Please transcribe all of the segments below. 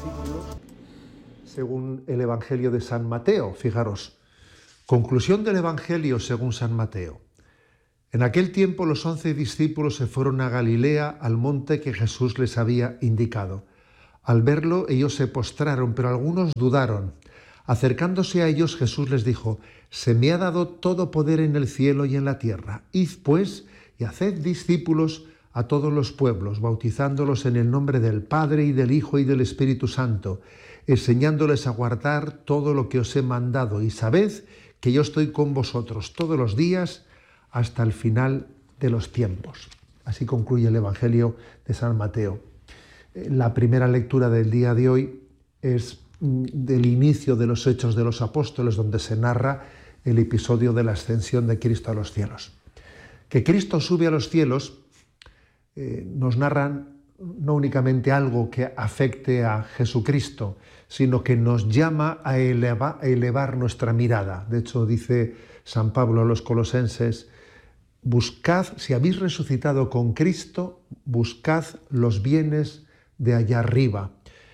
discípulos según el Evangelio de San Mateo. Fijaros, conclusión del Evangelio según San Mateo. En aquel tiempo los 11 discípulos se fueron a Galilea, al monte que Jesús les había indicado. Al verlo, ellos se postraron, pero algunos dudaron. Acercándose a ellos, Jesús les dijo: «Se me ha dado todo poder en el cielo y en la tierra. Id, pues, y haced discípulos a todos los pueblos, bautizándolos en el nombre del Padre, y del Hijo, y del Espíritu Santo, enseñándoles a guardar todo lo que os he mandado. Y sabed que yo estoy con vosotros todos los días hasta el final de los tiempos». Así concluye el Evangelio de San Mateo. La primera lectura del día de hoy es del inicio de los Hechos de los Apóstoles, donde se narra el episodio de la ascensión de Cristo a los cielos. Que Cristo sube a los cielos nos narran no únicamente algo que afecte a Jesucristo, sino que nos llama a elevar nuestra mirada. De hecho, dice San Pablo a los Colosenses: buscad, si habéis resucitado con Cristo, buscad los bienes de allá arriba.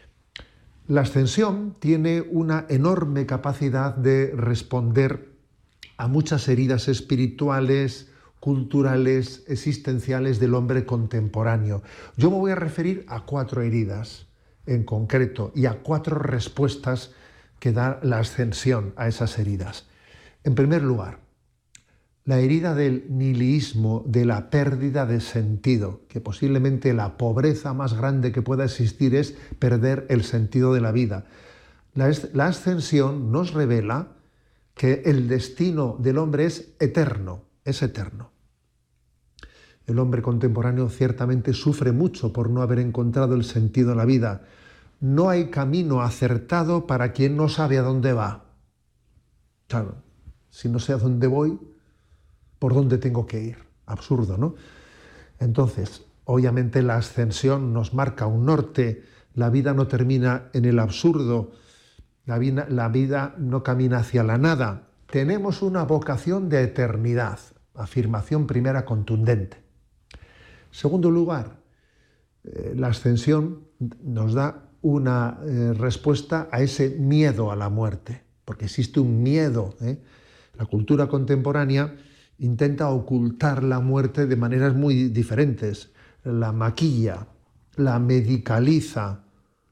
La ascensión tiene una enorme capacidad de responder a muchas heridas espirituales, culturales, existenciales del hombre contemporáneo. Yo me voy a referir a 4 heridas en concreto y a 4 respuestas que da la ascensión a esas heridas. En primer lugar, la herida del nihilismo, de la pérdida de sentido, que posiblemente la pobreza más grande que pueda existir es perder el sentido de la vida. La ascensión nos revela que el destino del hombre es eterno, es eterno. El hombre contemporáneo ciertamente sufre mucho por no haber encontrado el sentido de la vida. No hay camino acertado para quien no sabe a dónde va. Claro, si no sé a dónde voy, ¿por dónde tengo que ir? Absurdo, ¿no? Entonces, obviamente la ascensión nos marca un norte. La vida no termina en el absurdo. La vida no camina hacia la nada. Tenemos una vocación de eternidad. Afirmación primera contundente. Segundo lugar, la ascensión nos da una respuesta a ese miedo a la muerte, porque existe un miedo. La cultura contemporánea intenta ocultar la muerte de maneras muy diferentes. La maquilla, la medicaliza,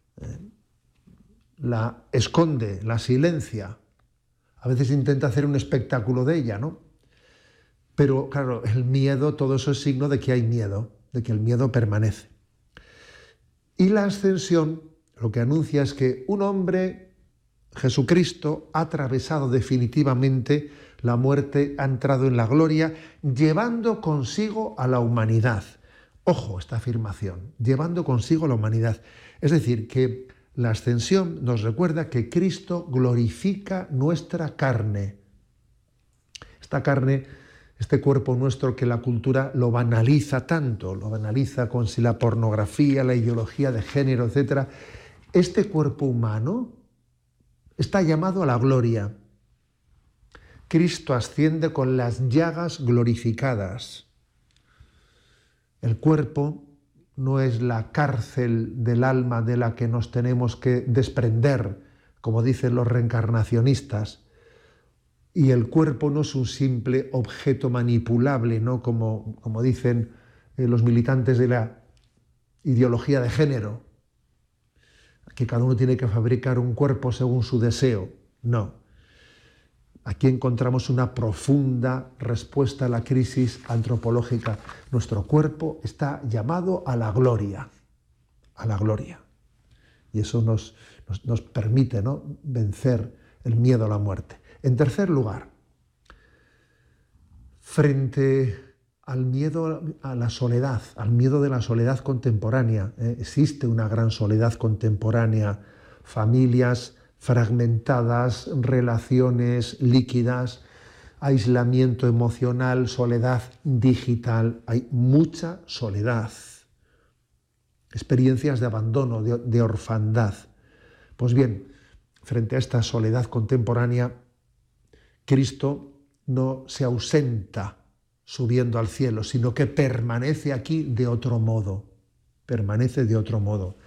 la esconde, la silencia. A veces intenta hacer un espectáculo de ella, ¿no? Pero claro, el miedo, todo eso es signo de que hay miedo, de que el miedo permanece. Y la ascensión lo que anuncia es que un hombre, Jesucristo, ha atravesado definitivamente la muerte, ha entrado en la gloria, llevando consigo a la humanidad. Ojo, esta afirmación, llevando consigo a la humanidad. Es decir, que la ascensión nos recuerda que Cristo glorifica nuestra carne. Esta carne, este cuerpo nuestro que la cultura lo banaliza tanto, lo banaliza con la pornografía, la ideología de género, etc. Este cuerpo humano está llamado a la gloria. Cristo asciende con las llagas glorificadas. El cuerpo no es la cárcel del alma de la que nos tenemos que desprender, como dicen los reencarnacionistas. Y el cuerpo no es un simple objeto manipulable, ¿no? Como dicen los militantes de la ideología de género, que cada uno tiene que fabricar un cuerpo según su deseo. No. Aquí encontramos una profunda respuesta a la crisis antropológica. Nuestro cuerpo está llamado a la gloria, a la gloria. Y eso nos permite, ¿no?, vencer el miedo a la muerte. En tercer lugar, frente al miedo a la soledad, al miedo de la soledad contemporánea, existe una gran soledad contemporánea, familias fragmentadas, relaciones líquidas, aislamiento emocional, soledad digital. Hay mucha soledad, experiencias de abandono, de orfandad. Pues bien, frente a esta soledad contemporánea, Cristo no se ausenta subiendo al cielo, sino que permanece aquí de otro modo. Permanece de otro modo.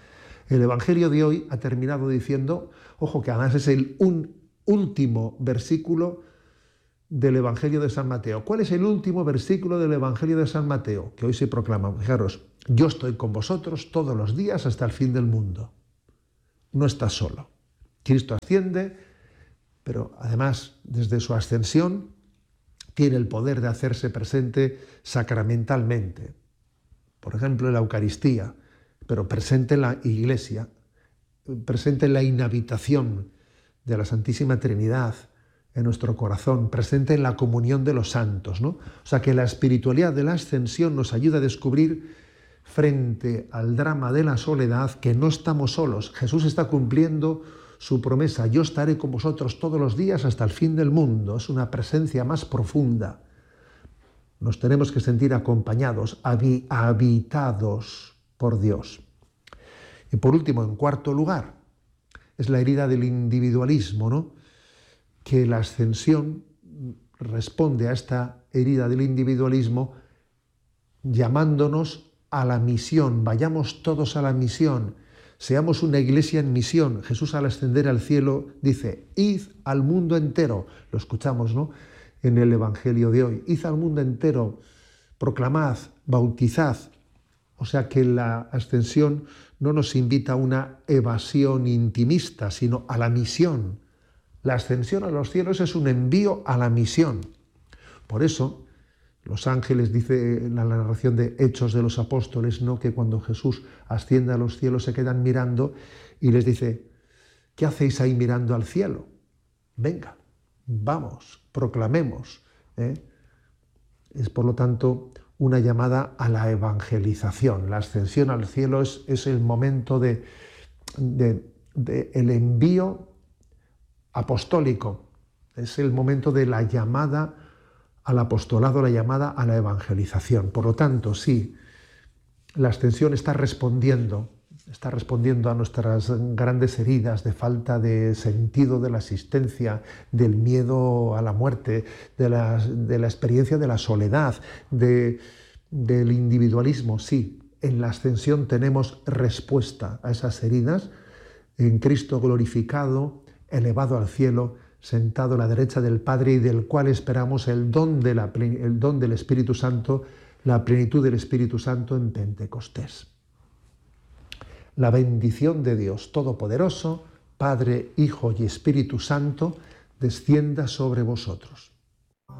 El Evangelio de hoy ha terminado diciendo, ojo, que además es el último versículo del Evangelio de San Mateo. ¿Cuál es el último versículo del Evangelio de San Mateo? Que hoy se proclama. Fijaros, yo estoy con vosotros todos los días hasta el fin del mundo. No estás solo. Cristo asciende, pero además desde su ascensión tiene el poder de hacerse presente sacramentalmente. Por ejemplo, en la Eucaristía, pero presente en la Iglesia, presente en la inhabitación de la Santísima Trinidad, en nuestro corazón, presente en la comunión de los santos, ¿no? O sea que la espiritualidad de la ascensión nos ayuda a descubrir frente al drama de la soledad que no estamos solos. Jesús está cumpliendo su promesa, yo estaré con vosotros todos los días hasta el fin del mundo. Es una presencia más profunda. Nos tenemos que sentir acompañados, habitados por Dios. Y por último, en cuarto lugar, es la herida del individualismo, ¿no? Que la ascensión responde a esta herida del individualismo llamándonos a la misión. Vayamos todos a la misión. Seamos una iglesia en misión. Jesús, al ascender al cielo, dice, id al mundo entero. Lo escuchamos, ¿no?, en el Evangelio de hoy. Id al mundo entero, proclamad, bautizad. O sea que la ascensión no nos invita a una evasión intimista, sino a la misión. La ascensión a los cielos es un envío a la misión. Por eso, los ángeles, dice en la narración de Hechos de los Apóstoles, ¿no?, que cuando Jesús asciende a los cielos se quedan mirando y les dice, ¿qué hacéis ahí mirando al cielo? Venga, vamos, proclamemos. Es, por lo tanto, una llamada a la evangelización. La ascensión al cielo es el momento de el envío apostólico. Es el momento de la llamada al apostolado, la llamada a la evangelización. Por lo tanto, sí, la ascensión está respondiendo a nuestras grandes heridas de falta de sentido de la existencia, del miedo a la muerte, de la experiencia de la soledad, del individualismo. Sí, en la ascensión tenemos respuesta a esas heridas en Cristo glorificado, elevado al cielo, sentado a la derecha del Padre, y del cual esperamos el don del Espíritu Santo, la plenitud del Espíritu Santo en Pentecostés. La bendición de Dios Todopoderoso, Padre, Hijo y Espíritu Santo, descienda sobre vosotros.